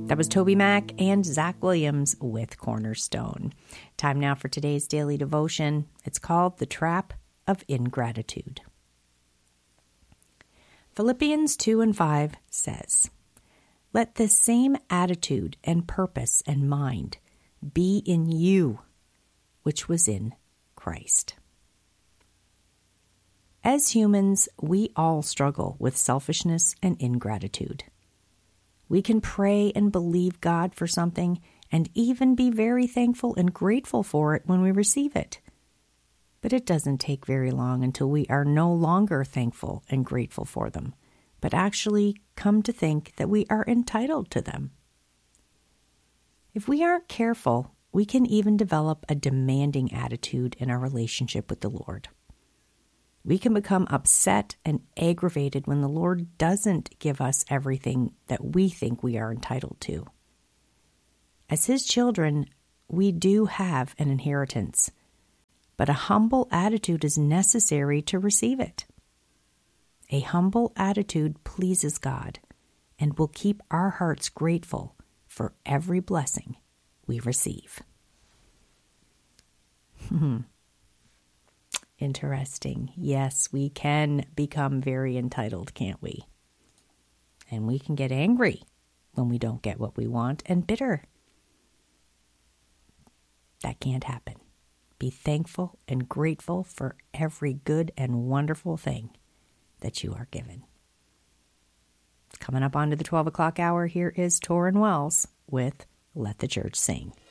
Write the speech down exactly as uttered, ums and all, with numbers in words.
That was Toby Mac and Zach Williams with Cornerstone. Time now for today's daily devotion. It's called The Trap of Ingratitude. Philippians two and five says, "Let this same attitude and purpose and mind be in you, which was in Christ." As humans, we all struggle with selfishness and ingratitude. We can pray and believe God for something and even be very thankful and grateful for it when we receive it. But it doesn't take very long until we are no longer thankful and grateful for them, but actually come to think that we are entitled to them. If we aren't careful, we can even develop a demanding attitude in our relationship with the Lord. We can become upset and aggravated when the Lord doesn't give us everything that we think we are entitled to. As His children, we do have an inheritance, but a humble attitude is necessary to receive it. A humble attitude pleases God and will keep our hearts grateful for every blessing we receive. Interesting. Yes, we can become very entitled, can't we? And we can get angry when we don't get what we want and bitter. That can't happen. Be thankful and grateful for every good and wonderful thing that you are given. Coming up onto the twelve o'clock hour, here is Torrin Wells with Let the Church Sing.